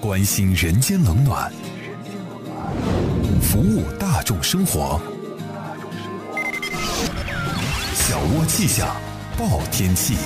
关心人间冷暖，服务大众生活。小窝气象报天气。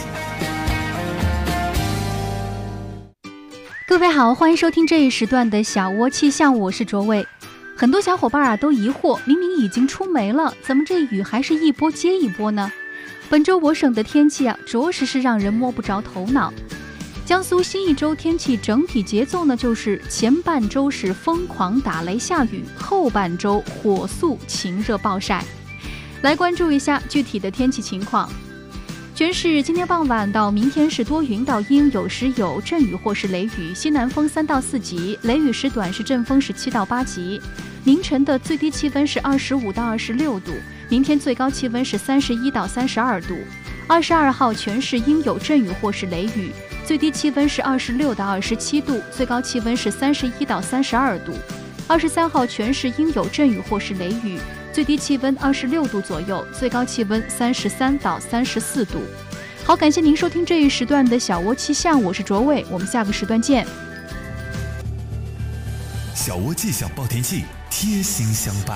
各位好，欢迎收听这一时段的小窝气象，我是卓伟。很多小伙伴都疑惑，明明已经出梅了，怎么这雨还是一波接一波呢？本周我省的天气着实是让人摸不着头脑。江苏新一周天气整体节奏呢，就是前半周是疯狂打雷下雨，后半周火速晴热暴晒。来关注一下具体的天气情况。全市今天傍晚到明天是多云到阴，有时有阵雨或是雷雨，西南风3到4级，雷雨时短，是阵风7到8级。凌晨的最低气温是25到26度，明天最高气温是31到32度。22号全市应有阵雨或是雷雨，最低气温是26到27度，最高气温是31到32度。23号全市应有阵雨或是雷雨，最低气温26度左右，最高气温33到34度。好，感谢您收听这一时段的小窝气象，我是卓伟，我们下个时段见。 小窝气象报天气，贴心相伴。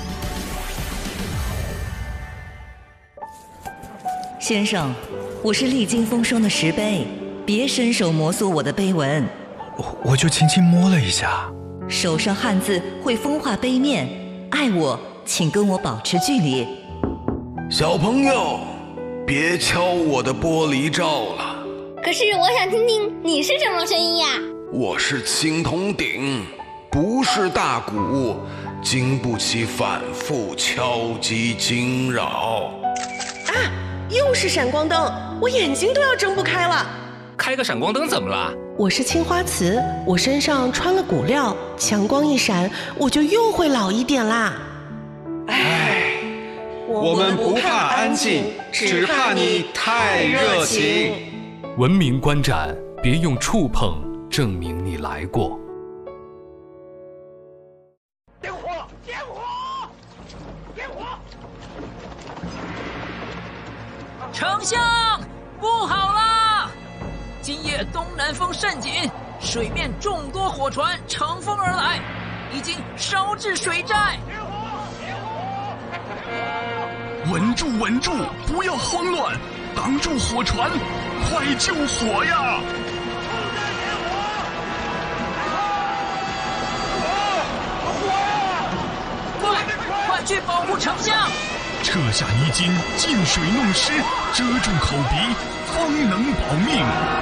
先生，我是历经风霜的石碑，别伸手摩挲我的碑文。 我就轻轻摸了一下。 手上汉字会风化碑面，爱我请跟我保持距离。 小朋友，别敲我的玻璃罩了。 可是我想听听你是什么声音呀？ 我是青铜鼎，不是大鼓，经不起反复敲击惊扰。 啊，又是闪光灯，我眼睛都要睁不开了。 开个闪光灯怎么了？ 我是青花瓷，我身上穿了骨料，强光一闪，我就又会老一点啦。 唉，我们不怕安静，只怕你太热情。 文明观展，别用触碰证明你来过。 点火！点火！点火！ 丞相，不好啦！今夜东南风甚紧，水面众多火船乘风而来，已经烧至水寨。 稳住，稳住，不要慌乱，挡住火船，快救火呀！ 快去保护丞相！ 撤下泥巾，进水弄湿，遮住口鼻，方能保命。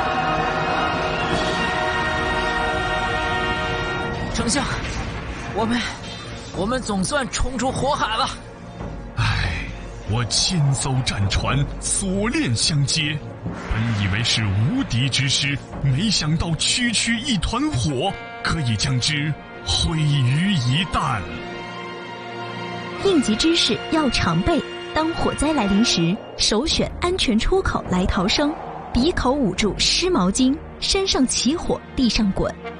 丞相，我们总算冲出火海了。 我千艘战船锁链相接，本以为是无敌之师，没想到区区一团火可以将之毁于一旦。 应急知识要常备，当火灾来临时，首选安全出口来逃生，鼻口捂住湿毛巾，身上起火地上滚。